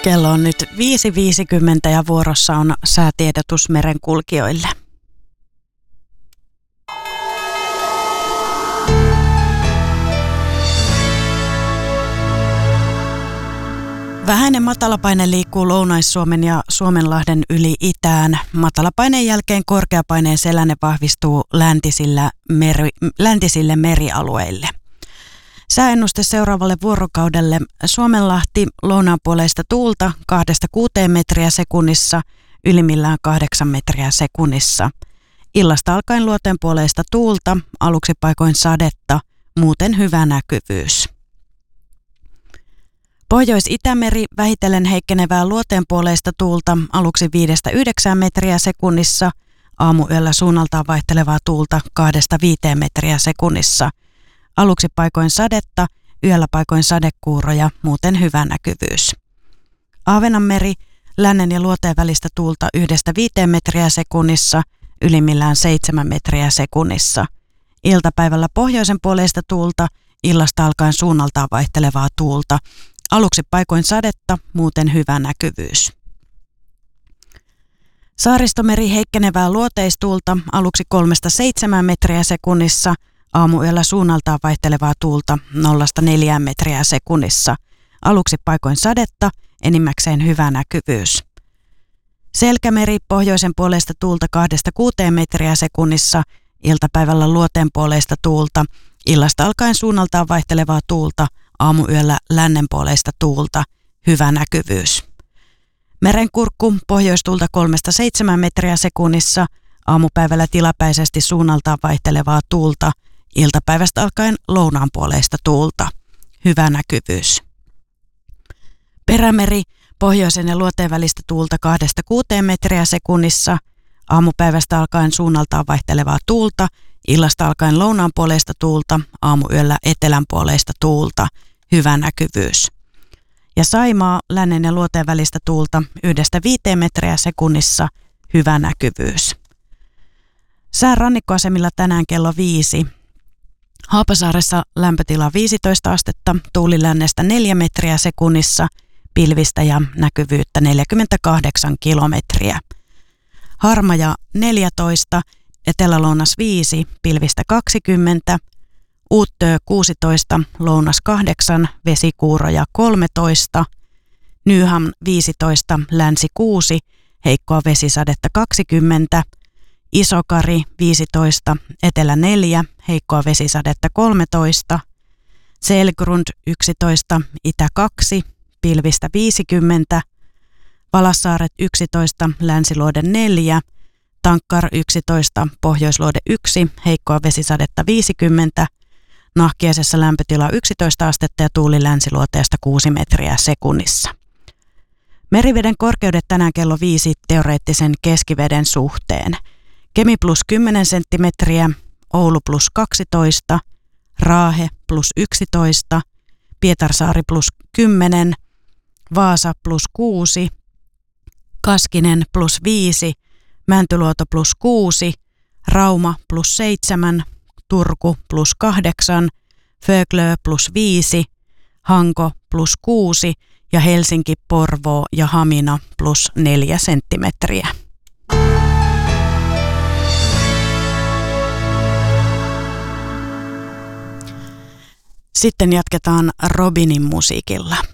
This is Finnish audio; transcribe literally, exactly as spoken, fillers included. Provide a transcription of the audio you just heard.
Kello on nyt viisi viisikymmentä ja vuorossa on säätiedotus merenkulkijoille. Vähäinen matalapaine liikkuu Lounais-Suomen ja Suomenlahden yli itään. Matalapaineen jälkeen korkeapaineen selänne vahvistuu läntisillä meri, läntisille merialueille. Sääennuste seuraavalle vuorokaudelle: Suomenlahti lounaanpuoleista tuulta kahdesta kuuteen metriä sekunnissa, ylimmillään kahdeksan metriä sekunnissa. Illasta alkaen luoteenpuoleista tuulta, aluksi paikoin sadetta, muuten hyvä näkyvyys. Pohjois-Itämeri vähitellen heikkenevää luoteenpuoleista tuulta, aluksi viidestä yhdeksään metriä sekunnissa, aamuyöllä suunnaltaan vaihtelevaa tuulta kahdesta viiteen metriä sekunnissa. Aluksi paikoin sadetta, yöllä paikoin sadekuuroja, muuten hyvä näkyvyys. Ahvenanmeri, lännen ja luoteen välistä tuulta yhdestä viiteen metriä sekunnissa, ylimmillään seitsemän metriä sekunnissa. Iltapäivällä pohjoisen puoleista tuulta, illasta alkaen suunnaltaan vaihtelevaa tuulta. Aluksi paikoin sadetta, muuten hyvä näkyvyys. Saaristomeri heikkenevää luoteistuulta, aluksi kolmesta seitsemään metriä sekunnissa, aamuyöllä suunnaltaan vaihtelevaa tuulta nollasta neljään metriä sekunnissa. Aluksi paikoin sadetta, enimmäkseen hyvä näkyvyys. Selkämeri pohjoisen puoleista tuulta kahdesta kuuteen metriä sekunnissa, iltapäivällä luoteen puoleista tuulta, illasta alkaen suunnaltaan vaihtelevaa tuulta, aamuyöllä lännenpuoleista tuulta, hyvä näkyvyys. Merenkurkku pohjoistuulta kolmesta seitsemään metriä sekunnissa, aamupäivällä tilapäisesti suunnaltaan vaihtelevaa tuulta, iltapäivästä alkaen lounaanpuoleista tuulta, hyvä näkyvyys. Perämeri pohjoisen ja luoteen välistä tuulta kahdesta kuuteen metriä sekunnissa, aamupäivästä alkaen suunnaltaan vaihtelevaa tuulta, illasta alkaen lounaanpuoleista tuulta, aamuyöllä etelänpuoleista tuulta, hyvä näkyvyys. Ja Saimaa lännen ja luoteen välistä tuulta yhdestä viiteen metriä sekunnissa, hyvä näkyvyys. Sään rannikkoasemilla tänään kello viisi. Haapasaaressa lämpötila viisitoista astetta, tuuli lännestä neljä metriä sekunnissa, pilvistä ja näkyvyyttä neljäkymmentäkahdeksan kilometriä. Harmaja neljätoista, etelä-lounas viisi, pilvistä kaksikymmentä, Uuttöö kuusitoista, lounas kahdeksan, vesikuuroja kolmetoista, Nyham viisitoista, länsi kuusi, heikkoa vesisadetta kaksikymmentä, Isokari viisitoista, etelä neljä, heikkoa vesisadetta kolmetoista, Selgrund yksitoista, itä kaksi, pilvistä viisikymmentä, Valassaaret yksitoista, länsiluode neljä, Tankkar yksitoista, pohjoisluode yksi, heikkoa vesisadetta viisikymmentä, Nahkiaisessa lämpötila yksitoista astetta ja tuuli länsiluoteesta kuusi metriä sekunnissa. Meriveden korkeudet tänään kello viisi teoreettisen keskiveden suhteen. Kemi plus kymmenen senttimetriä, Oulu plus kaksitoista, Raahe plus yksitoista, Pietarsaari plus kymmenen, Vaasa plus kuusi, Kaskinen plus viisi, Mäntyluoto plus kuusi, Rauma plus seitsemän, Turku plus kahdeksan, Föglö plus viisi, Hanko plus kuusi ja Helsinki, Porvoo ja Hamina plus neljä senttimetriä. Sitten jatketaan Robinin musiikilla.